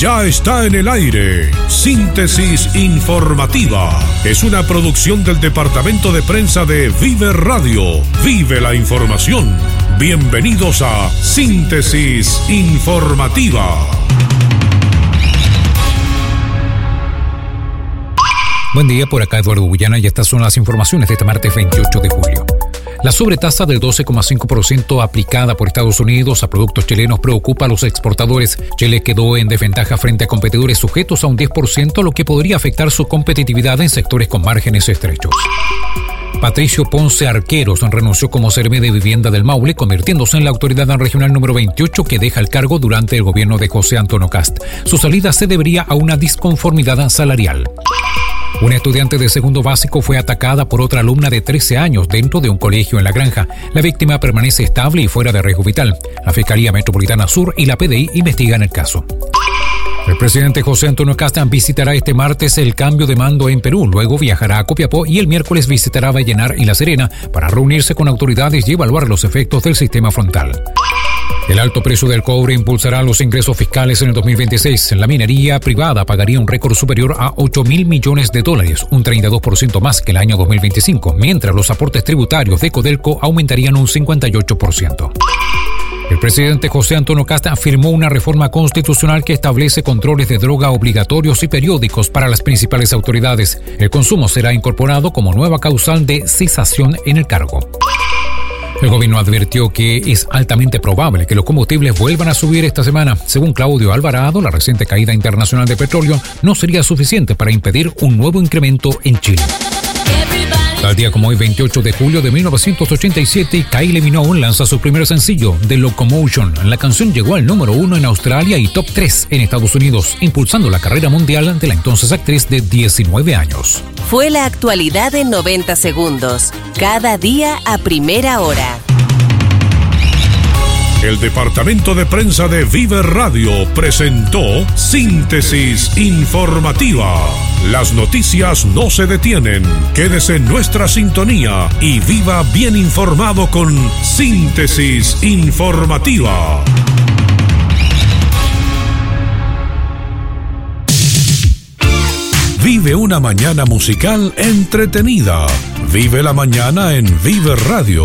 Ya está en el aire. Síntesis informativa. Es una producción del Departamento de Prensa de Vive Radio. Vive la información. Bienvenidos a Síntesis informativa. Buen día, por acá Eduardo Bullana y estas son las informaciones de este martes 28 de julio. La sobretasa del 12,5% aplicada por Estados Unidos a productos chilenos preocupa a los exportadores. Chile quedó en desventaja frente a competidores sujetos a un 10%, lo que podría afectar su competitividad en sectores con márgenes estrechos. Patricio Ponce Arqueros renunció como seremi de Vivienda del Maule, convirtiéndose en la autoridad regional número 28 que deja el cargo durante el gobierno de José Antonio Kast. Su salida se debería a una disconformidad salarial. Una estudiante de segundo básico fue atacada por otra alumna de 13 años dentro de un colegio en La Granja. La víctima permanece estable y fuera de riesgo vital. La Fiscalía Metropolitana Sur y la PDI investigan el caso. El presidente José Antonio Kast visitará este martes el cambio de mando en Perú, luego viajará a Copiapó y el miércoles visitará Vallenar y La Serena para reunirse con autoridades y evaluar los efectos del sistema frontal. El alto precio del cobre impulsará los ingresos fiscales en el 2026. La minería privada pagaría un récord superior a $8.000 millones, un 32% más que el año 2025, mientras los aportes tributarios de Codelco aumentarían un 58%. El presidente José Antonio Kast firmó una reforma constitucional que establece controles de droga obligatorios y periódicos para las principales autoridades. El consumo será incorporado como nueva causal de cesación en el cargo. El gobierno advirtió que es altamente probable que los combustibles vuelvan a subir esta semana. Según Claudio Alvarado, la reciente caída internacional de petróleo no sería suficiente para impedir un nuevo incremento en Chile. Tal día como hoy, 28 de julio de 1987, Kylie Minogue lanza su primer sencillo, The Locomotion. La canción llegó al número 1 en Australia y top 3 en Estados Unidos, impulsando la carrera mundial de la entonces actriz de 19 años. Fue la actualidad en 90 segundos, cada día a primera hora. El Departamento de Prensa de Vive Radio presentó Síntesis Informativa. Las noticias no se detienen. Quédese en nuestra sintonía y viva bien informado con Síntesis Informativa. Vive una mañana musical entretenida. Vive la mañana en Vive Radio.